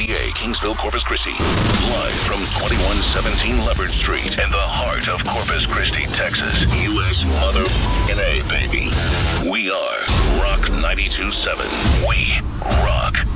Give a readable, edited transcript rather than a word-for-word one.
KBBA, Kingsville, Corpus Christi. Live from 2117 Leopard Street in the heart of Corpus Christi, Texas. U.S. motherfucking A, baby. We are Rock 92.7. We rock.